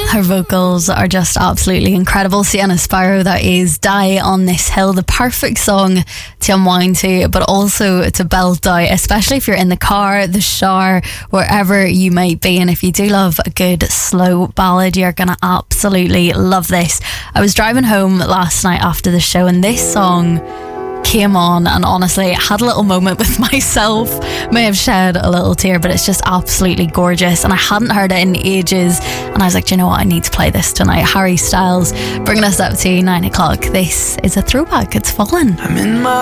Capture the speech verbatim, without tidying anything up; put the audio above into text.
Her vocals are just absolutely incredible. Sienna Sparrow, that is Die on This Hill, the perfect song to unwind to, but also to belt out, especially if you're in the car, the shower, wherever you might be. And if you do love a good slow ballad, you're going to absolutely love this. I was driving home last night after the show and this song came on, and honestly I had a little moment with myself, may have shed a little tear, but it's just absolutely gorgeous and I hadn't heard it in ages and I was like, do you know what, I need to play this tonight. Harry Styles bringing us up to nine o'clock. This is a throwback. It's Fallen. I'm in my